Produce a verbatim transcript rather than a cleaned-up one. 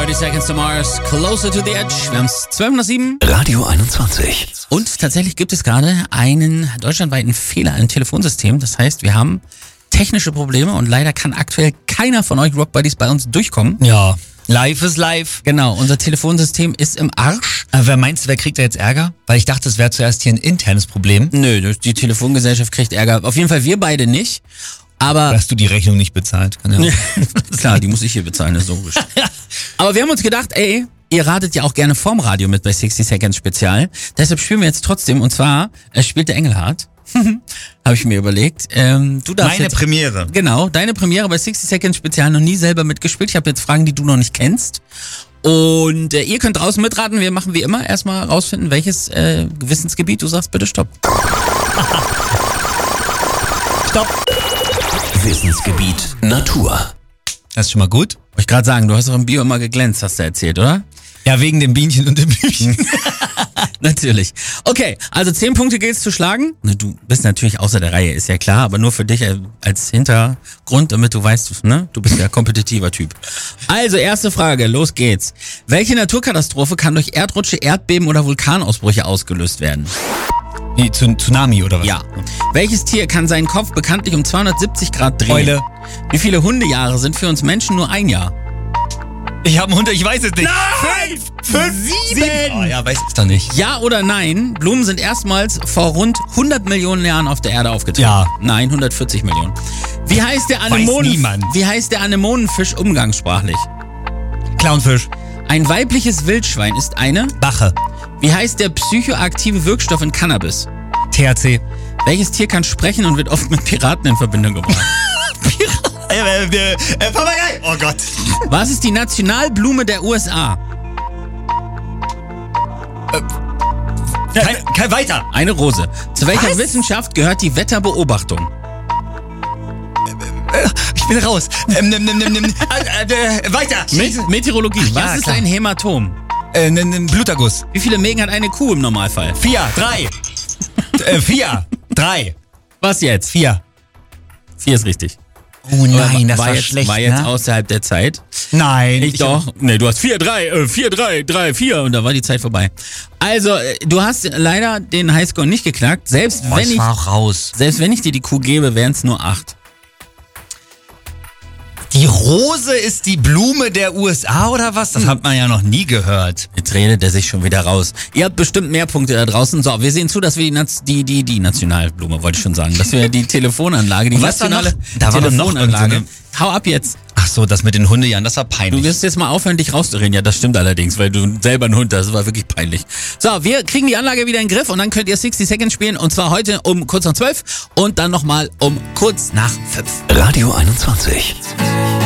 thirty Seconds to Mars, Closer to the Edge. Wir haben es zwölf nach sieben. Radio einundzwanzig. Und tatsächlich gibt es gerade einen deutschlandweiten Fehler im Telefonsystem. Das heißt, wir haben technische Probleme und leider kann aktuell keiner von euch Rock Buddies bei uns durchkommen. Ja, live ist live. Genau, unser Telefonsystem ist im Arsch. Aber wer meinst du, wer kriegt da jetzt Ärger? Weil ich dachte, es wäre zuerst hier ein internes Problem. Nö, die Telefongesellschaft kriegt Ärger. Auf jeden Fall wir beide nicht. Aber Hast du die Rechnung nicht bezahlt? Kann ja. klar, die muss ich hier bezahlen, das ist logisch. Aber wir haben uns gedacht, ey, ihr ratet ja auch gerne vorm Radio mit bei sixty Seconds Spezial. Deshalb spielen wir jetzt trotzdem. Und zwar äh, spielt der Engelhardt. Habe ich mir überlegt. Ähm, du darfst Meine jetzt, Premiere. Genau, deine Premiere bei sixty Seconds Spezial, noch nie selber mitgespielt. Ich habe jetzt Fragen, die du noch nicht kennst. Und äh, ihr könnt draußen mitraten. Wir machen wie immer erstmal rausfinden, welches äh, Gewissensgebiet. Du sagst bitte Stopp. Stopp. Wissensgebiet Natur. Das ist schon mal gut. Wollte ich gerade sagen, du hast doch im Bio immer geglänzt, hast du erzählt, oder? Ja, wegen dem Bienchen und dem Blümchen. Natürlich. Okay, also zehn Punkte gilt's zu schlagen. Du bist natürlich außer der Reihe, ist ja klar, aber nur für dich als Hintergrund, damit du weißt, ne, du bist ja kompetitiver Typ. Also, erste Frage, los geht's. Welche Naturkatastrophe kann durch Erdrutsche, Erdbeben oder Vulkanausbrüche ausgelöst werden? Nee, Tsunami oder was? Ja. Welches Tier kann seinen Kopf bekanntlich um zweihundertsiebzig Grad drehen? Eule. Wie viele Hundejahre sind für uns Menschen nur ein Jahr? Ich habe einen Hund, ich weiß es nicht. Nein! Fünf, Sieben! Oh ja, weiß ich doch nicht. Ja oder nein? Blumen sind erstmals vor rund hundert Millionen Jahren auf der Erde aufgetreten. Ja. Nein, hundertvierzig Millionen. Wie heißt der Weiß Anemonen? niemand. Wie heißt der Anemonenfisch umgangssprachlich? Clownfisch. Ein weibliches Wildschwein ist eine. Bache. Wie heißt der psychoaktive Wirkstoff in Cannabis? T H C. Welches Tier kann sprechen und wird oft mit Piraten in Verbindung gebracht? Äh, äh, äh, Papagei. Oh Gott. Was ist die Nationalblume der U S A? Kein, kein weiter. Eine Rose. Zu welcher Was? Wissenschaft gehört die Wetterbeobachtung? Ich bin raus. Ähm, nimm, nimm, nimm, nimm. Äh, äh, weiter. Met Meteorologie. Ach, Was ja, ist klar. ein Hämatom? Äh, nimm, nimm, Bluterguss. Wie viele Mägen hat eine Kuh im Normalfall? Vier, drei. äh, vier, drei, Was jetzt? vier. Vier ist richtig. Oh nein, das war, war jetzt, schlecht, war jetzt ne? außerhalb der Zeit. Nein. Ich, doch. Nee, du hast vier, drei, äh, vier, drei, drei, vier und da war die Zeit vorbei. Also, äh, du hast leider den Highscore nicht geknackt. Selbst Oh, wenn ich ich, war auch raus. selbst wenn ich dir die Kuh gebe, wären es nur acht. Die Rose ist die Blume der U S A oder was? Das hat man ja noch nie gehört. Jetzt redet er sich schon wieder raus. Ihr habt bestimmt mehr Punkte da draußen. So, wir sehen zu, dass wir die, Naz- die, die, die Nationalblume, wollte ich schon sagen, dass wir die Telefonanlage, die Und was war nationale noch? Da war doch noch Telefonanlage. irgendeine- Hau ab jetzt. Ach so, das mit den Hundejahren, das war Du peinlich. wirst jetzt mal aufhören, dich rauszureden. Ja, das stimmt allerdings, weil du selber ein Hund hast. Das war wirklich peinlich. So, wir kriegen die Anlage wieder in den Griff und dann könnt ihr sixty Seconds spielen. Und zwar heute um kurz nach zwölf und dann nochmal um kurz nach fünf. Radio einundzwanzig.